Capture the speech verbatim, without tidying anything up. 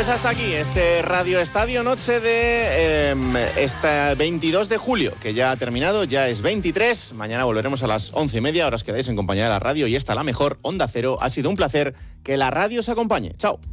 Pues hasta aquí este Radio Estadio Noche de eh, este veintidós de julio, que ya ha terminado, ya es veintitrés. Mañana volveremos a las once y media. Ahora os quedáis en compañía de la radio y esta la mejor Onda Cero. Ha sido un placer. Que la radio os acompañe. Chao.